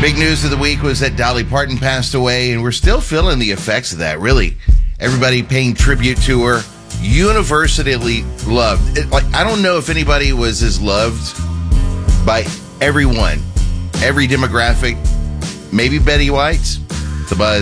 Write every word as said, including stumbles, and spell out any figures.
Big news of the week was that Dolly Parton passed away, and we're still feeling the effects of that, really. Everybody paying tribute to her. Universally loved. It, like, I don't know if anybody was as loved by everyone, every demographic. Maybe Betty White's. The Buzz.